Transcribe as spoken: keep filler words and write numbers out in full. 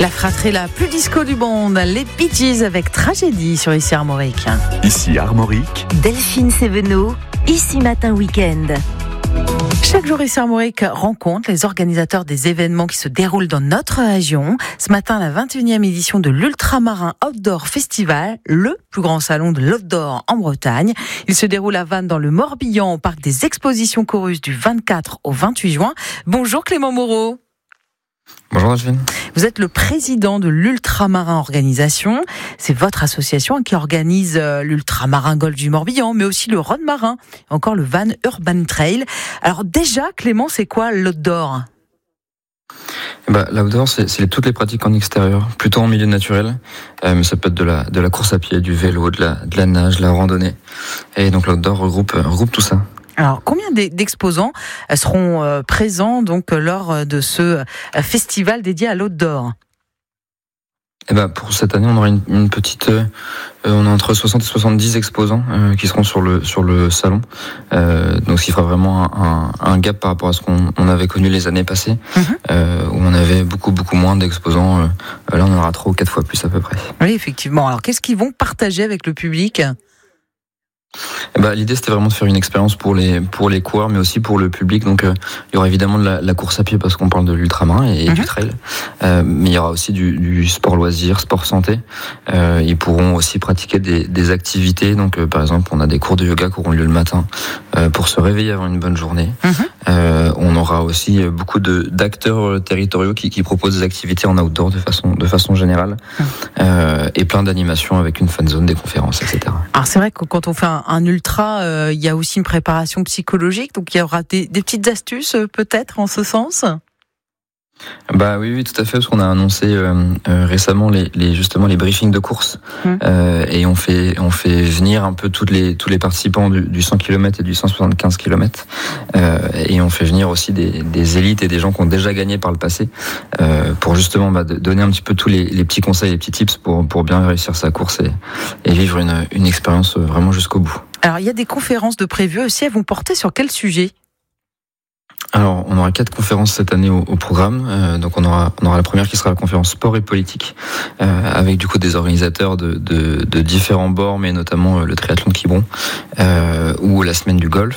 La fratrie la plus disco du monde, les Bee Gees avec Tragédie sur Ici Armorique. Ici Armorique. Delphine Sévenot, Ici Matin Week-end. Chaque jour, Ici Armorique rencontre les organisateurs des événements qui se déroulent dans notre région. Ce matin, la vingt et unième édition de l'Ultramarin Outdoor Festival, le plus grand salon de l'outdoor en Bretagne. Il se déroule à Vannes dans le Morbihan au parc des expositions Chorus du vingt-quatre au vingt-huit juin. Bonjour Clément Moreau. Bonjour Delphine. Vous êtes le président de l'Ultramarin Organisation. C'est votre association qui organise l'Ultramarin Golfe du Morbihan, mais aussi le Rhône Marin, encore le Van Urban Trail. Alors déjà, Clément, c'est quoi l'outdoor ? Bah, l'outdoor, c'est, c'est toutes les pratiques en extérieur, plutôt en milieu naturel, euh, mais ça peut être de la, de la course à pied, du vélo, de la, de la nage, de la randonnée. Et donc l'outdoor regroupe, regroupe tout ça. Alors, combien d'exposants seront présents donc lors de ce festival dédié à l'outdoor ? Eh ben, pour cette année, on aura une, une petite, euh, on a entre soixante et soixante-dix exposants euh, qui seront sur le sur le salon. Euh, donc, ce qui fera vraiment un, un, un gap par rapport à ce qu'on on avait connu les années passées, mmh. euh, où on avait beaucoup beaucoup moins d'exposants. Euh, là, on en aura trois ou quatre fois plus à peu près. Oui, effectivement. Alors, qu'est-ce qu'ils vont partager avec le public ? Eh ben, l'idée c'était vraiment de faire une expérience pour les pour les coureurs mais aussi pour le public. Donc euh, il y aura évidemment de la, la course à pied parce qu'on parle de l'ultramarin et, et mmh. du trail, euh, mais il y aura aussi du, du sport loisir, sport santé. Euh, ils pourront aussi pratiquer des, des activités. Donc euh, par exemple on a des cours de yoga qui auront lieu le matin euh, pour se réveiller avant une bonne journée. Mmh. Euh, on aura aussi beaucoup de d'acteurs territoriaux qui, qui proposent des activités en outdoor de façon de façon générale mmh. euh, et plein d'animations avec une fan zone, des conférences, et cetera. Alors c'est vrai que quand on fait un Un ultra, euh, il y a aussi une préparation psychologique, donc il y aura des, des petites astuces euh, peut-être en ce sens. Bah oui, oui, tout à fait, parce qu'on a annoncé euh, euh, récemment les, les justement les briefings de course mmh. euh, et on fait on fait venir un peu toutes les tous les participants du, du cent kilomètres et du cent soixante-quinze kilomètres euh, et on fait venir aussi des, des élites et des gens qui ont déjà gagné par le passé euh, pour justement bah, donner un petit peu tous les, les petits conseils, les petits tips pour pour bien réussir sa course et, et vivre une une expérience vraiment jusqu'au bout. Alors il y a des conférences de prévues aussi, elles vont porter sur quel sujet ? Alors, on aura quatre conférences cette année au, au programme. Euh, donc, on aura, on aura la première qui sera la conférence sport et politique, euh, avec du coup des organisateurs de, de, de différents bords, mais notamment euh, le triathlon de Quiberon, euh, ou la semaine du golf.